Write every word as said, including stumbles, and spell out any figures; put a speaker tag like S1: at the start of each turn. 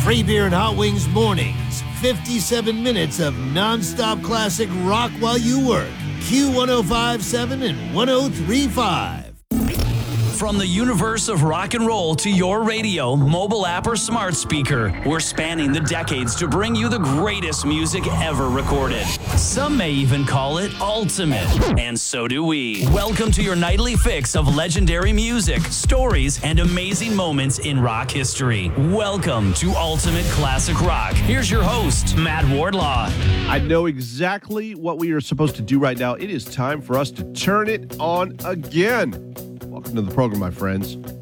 S1: Free beer and hot wings mornings. fifty-seven minutes of nonstop classic rock while you work. Q one oh five point seven and one oh three point five.
S2: From the universe of rock and roll to your radio, mobile app, or smart speaker, we're spanning the decades to bring you the greatest music ever recorded. Some may even call it ultimate, and so do we. Welcome to your nightly fix of legendary music, stories, and amazing moments in rock history. Welcome to Ultimate Classic Rock. Here's your host, Matt Wardlaw.
S3: I know exactly what we are supposed to do right now. It is time for us to turn it on again. Welcome to the program, my friends.